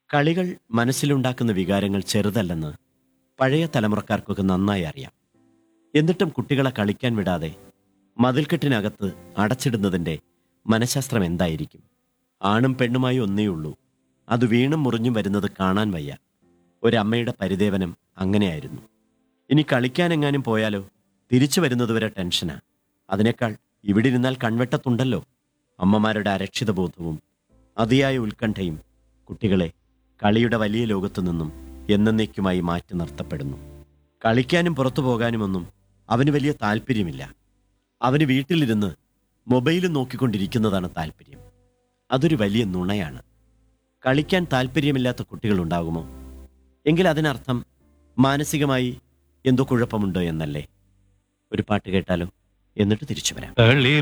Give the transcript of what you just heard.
കളികൾ മനസ്സിലുണ്ടാക്കുന്ന വികാരങ്ങൾ ചെറുതല്ലെന്ന് പഴയ തലമുറക്കാർക്കൊക്കെ നന്നായി അറിയാം. എന്നിട്ടും കുട്ടികളെ കളിക്കാൻ വിടാതെ മതിൽക്കെട്ടിനകത്ത് അടച്ചിടുന്നതിൻ്റെ മനഃശാസ്ത്രം എന്തായിരിക്കും? ആണും പെണ്ണുമായി ഒന്നേയുള്ളൂ. അത് വീണും മുറിഞ്ഞും വരുന്നത് കാണാൻ വയ്യ. ഒരമ്മയുടെ പരിദേവനം അങ്ങനെയായിരുന്നു. ഇനി കളിക്കാനെങ്ങാനും പോയാലോ? തിരിച്ചു വരുന്നതുവരെ ടെൻഷനാ. അതിനേക്കാൾ ഇവിടെ ഇരുന്നാൽ കൺവെട്ടത്തുണ്ടല്ലോ. അമ്മമാരുടെ അരക്ഷിതബോധവും അതിയായ ഉത്കണ്ഠയും കുട്ടികളെ കളിയുടെ വലിയ ലോകത്തു നിന്നും എന്നേക്കുമായി മാറ്റി നിർത്തപ്പെടുന്നു. കളിക്കാനും പുറത്തു പോകാനുമൊന്നും അവന് വലിയ താല്പര്യമില്ല. അവന് വീട്ടിലിരുന്ന് മൊബൈലും നോക്കിക്കൊണ്ടിരിക്കുന്നതാണ് താല്പര്യം. അതൊരു വലിയ നുണയാണ്. കളിക്കാൻ താല്പര്യമില്ലാത്ത കുട്ടികളുണ്ടാകുമോ? എങ്കിൽ അതിനർത്ഥം മാനസികമായി എന്തോ കുഴപ്പമുണ്ടോ എന്നല്ലേ? ഒരു പാട്ട് കേട്ടാലോ, എന്നിട്ട് തിരിച്ചു വരാം. തളിർ